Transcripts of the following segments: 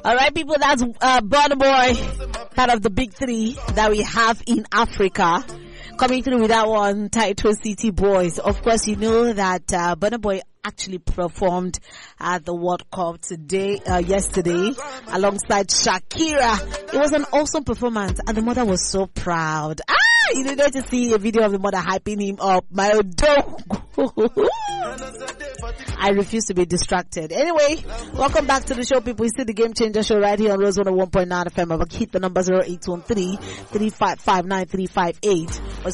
All right, people, that's Burna Boy, part of the big three that we have in Africa. Coming through with that one, titled City Boys. Of course, you know that Burna Boy actually performed at the World Cup yesterday, alongside Shakira. It was an awesome performance, and the mother was so proud. You need to see a video of the mother hyping him up. My dog. I refuse to be distracted. Anyway, welcome back to the show, people. You see the Game Changer show right here on Rose 101.9 FM. I'll hit the number 0813-355-9358 or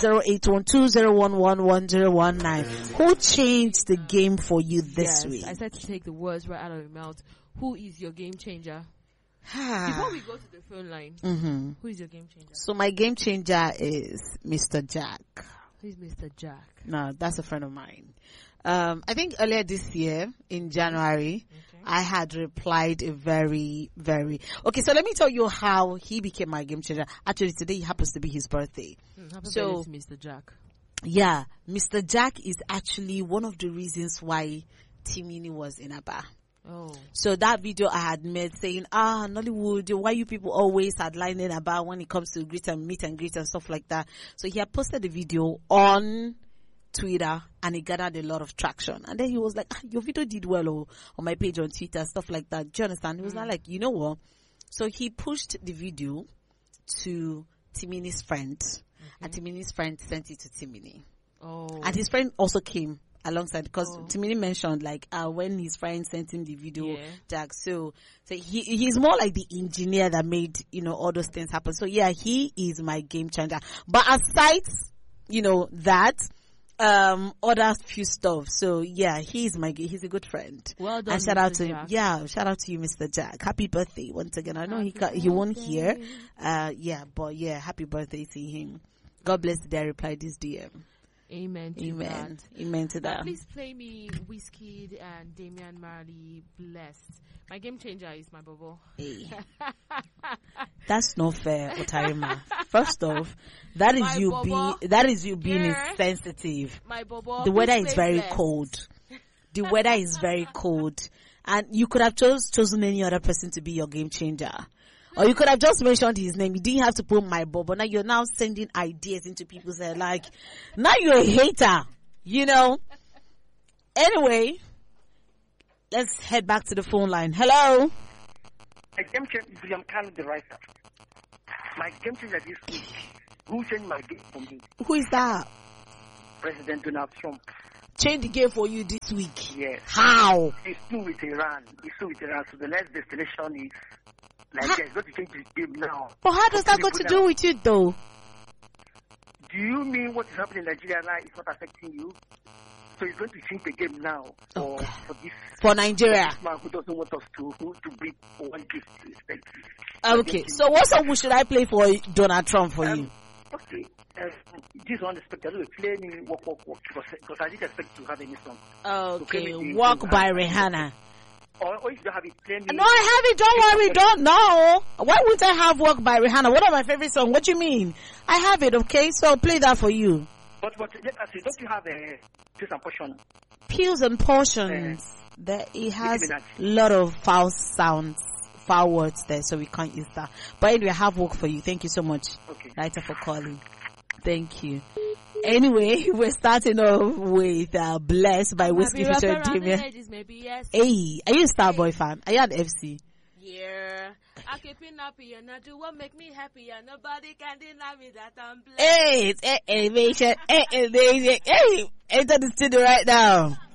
0812-011-1019. Who changed the game for you this week? I said to take the words right out of your mouth. Who is your game changer? Before we go to the phone line, who is your game changer? So my game changer is Mr. Jack. Who is Mr. Jack? No, that's a friend of mine. I think earlier this year in January, I had replied a very, very... Okay, so let me tell you how he became my game changer. Actually, today happens to be his birthday. Happy birthday to Mr. Jack. Yeah, Mr. Jack is actually one of the reasons why Timini was in Aba. Oh. So that video I had made saying, Nollywood, why you people always headlining about when it comes to meet and greet and stuff like that. So he had posted the video on Twitter and it gathered a lot of traction. And then he was like, your video did well on my page on Twitter, stuff like that. Do you understand? He was not like, you know what? So he pushed the video to Timini's friend. And Timini's friend sent it to Timini. Oh. And his friend also came alongside, because Timini mentioned when his friend sent him the video, Jack. So he's more like the engineer that made all those things happen. So yeah, he is my game changer. But aside that, other few stuff. So yeah, he's a good friend. Well done, and shout Mr. out to Jack. him. Yeah, shout out to you, Mr. Jack. Happy birthday once again. I know he won't hear. But happy birthday to him. God bless the day I replied this DM. Amen to Amen. that. Amen to that. Please play me Wizkid and Damian Marley, Blessed. My game changer is my bobo. Hey. That's not fair, Otarima. First off, that is you being insensitive. My bobo. The weather is very cold. The weather is very cold. And you could have chosen any other person to be your game changer. Or you could have just mentioned his name. You didn't have to put my bobo. Now you're now sending ideas into people's head. Now you're a hater. Anyway, let's head back to the phone line. Hello? My game changer is William Carlo, the writer. My game changer this week. Who changed my game for me? Who is that? President Donald Trump. Changed the game for you this week? Yes. How? He's still with Iran. So the next destination is Nigeria. He's going to change the game now. But how does that got to do with you, though? Do you mean what is happening in Nigeria now is not affecting you? So he's going to change the game now for Nigeria. This man who doesn't want us to beat one gift to respect. Okay, so what song should I play for Donald Trump for you? Okay. This one expected to play me walk because I didn't expect to have any song. Okay, Walk by Rihanna. Or if you have it, play me. No, I have it. Don't worry. Don't know. Why wouldn't I have Walk by Rihanna? One of my favorite songs. What you mean? I have it. Okay, so I'll play that for you. But let us say, don't you have a Pills and Portion? Pills and Portions. It has a lot of foul sounds, foul words there, so we can't use that. But anyway, I have work for you. Thank you so much, Writer, for calling. Thank you. Anyway, we're starting off with Blessed by Whiskey featuring Damian. Hey, are you a Starboy fan? Are you an FC? Yeah. I keep it happy and I do what make me happy and nobody can deny me that I'm blessed. Hey, it's elevation. Hey, enter the studio right now.